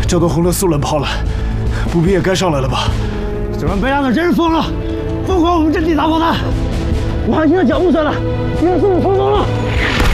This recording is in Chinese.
交通红灯速冷跑了，步兵也该上来了吧？ 这帮白羊子真是疯了，疯狂我们阵地打炮弹！我还听到脚步声了，应该是我冲锋了。